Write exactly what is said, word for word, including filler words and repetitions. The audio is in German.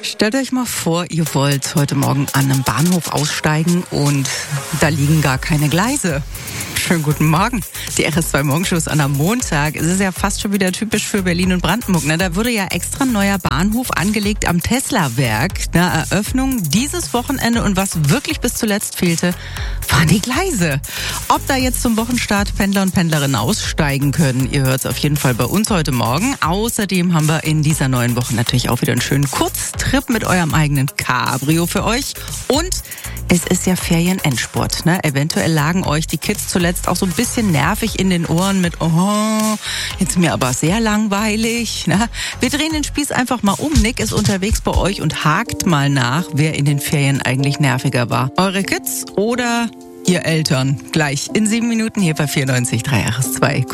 Stellt euch mal vor, ihr wollt heute Morgen an einem Bahnhof aussteigen und da liegen gar keine Gleise. Schönen guten Morgen. Die R S zwei Morgenshow an am Montag. Es ist ja fast schon wieder typisch für Berlin und Brandenburg. Ne? Da wurde ja extra ein neuer Bahnhof angelegt am Tesla-Werk. Ne? Eröffnung dieses Wochenende und was wirklich bis zuletzt fehlte, waren die Gleise. Ob da jetzt zum Wochenstart Pendler und Pendlerinnen aussteigen können, ihr hört es auf jeden Fall bei uns heute Morgen. Außerdem haben wir in dieser neuen Woche natürlich auch wieder einen schönen Kurztrip mit eurem eigenen Cabrio für euch. Und es ist ja Ferien-Endspurt. Ne? Eventuell lagen euch die Kids zuletzt auch so ein bisschen nervig in den Ohren mit, oh, jetzt mir aber sehr langweilig. Ne? Wir drehen den Spieß einfach mal um. Nick ist unterwegs bei euch und hakt mal nach, wer in den Ferien eigentlich nerviger war. Eure Kids oder ihr Eltern? Gleich in sieben Minuten hier bei vierundneunzig Komma drei R S zwei.